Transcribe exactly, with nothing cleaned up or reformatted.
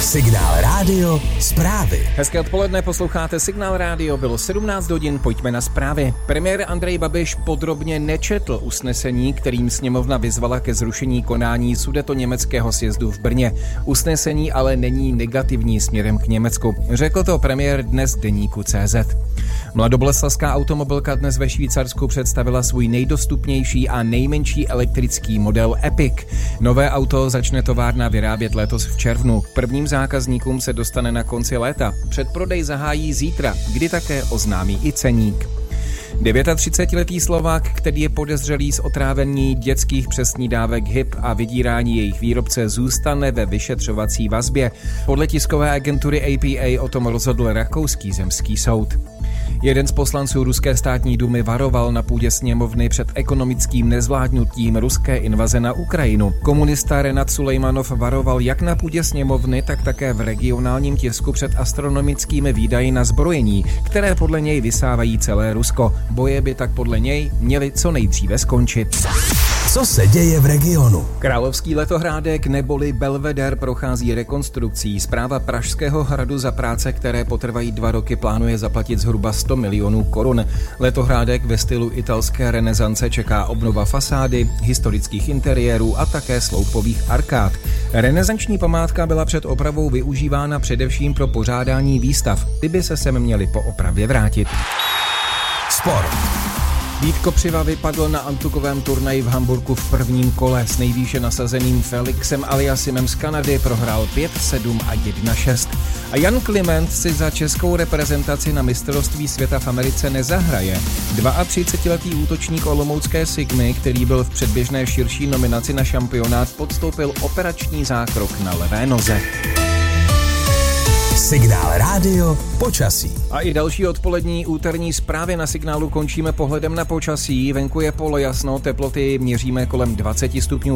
Signál Rádio zprávy. Hezké odpoledne, posloucháte Signál Rádio, bylo sedmnáct hodin, pojďme na zprávy. Premiér Andrej Babiš podrobně nečetl usnesení, kterým sněmovna vyzvala ke zrušení konání sudetoněmeckého sjezdu v Brně. Usnesení ale není negativní směrem k Německu. Řekl to premiér dnes deníku tečka cé zet. Mladoboleslavská automobilka dnes ve Švýcarsku představila svůj nejdostupnější a nejmenší elektrický model Epic. Nové auto začne továrna vyrábět letos v červnu. Prvním zákazníkům se dostane na konci léta. Předprodej zahájí zítra, kdy také oznámí i ceník. třicetidevětiletý Slovák, který je podezřelý z otrávení dětských přesní dávek H I P a vydírání jejich výrobce, zůstane ve vyšetřovací vazbě. Podle tiskové agentury A P A o tom rozhodl rakouský zemský soud. Jeden z poslanců ruské státní dumy varoval na půdě sněmovny před ekonomickým nezvládnutím ruské invaze na Ukrajinu. Komunista Renat Sulejmanov varoval jak na půdě sněmovny, tak také v regionálním tisku před astronomickými výdaji na zbrojení, které podle něj vysávají celé Rusko. Boje by tak podle něj měly co nejdříve skončit. Co se děje v regionu? Královský letohrádek neboli Belvedere prochází rekonstrukcí. Správa Pražského hradu za práce, které potrvají dva roky, plánuje zaplatit zhruba sto milionů korun. Letohrádek ve stylu italské renesance čeká obnova fasády, historických interiérů a také sloupových arkád. Renesanční památka byla před opravou využívána především pro pořádání výstav. Ty by se sem měly po opravě vrátit. Sport. Vít Kopřiva vypadl na antukovém turnaji v Hamburku v prvním kole. S nejvýše nasazeným Felixem Aliassimem z Kanady prohrál pět sedm a jedna šest. A Jan Kliment si za českou reprezentaci na mistrovství světa v Americe nezahraje. třicetiletý útočník olomoucké Sigmy, který byl v předběžné širší nominaci na šampionát, podstoupil operační zákrok na levé noze. Signál Rádio počasí. A i další odpolední úterní zprávy na Signálu končíme pohledem na počasí. Venku je polojasno, teploty měříme kolem dvacet stupňů.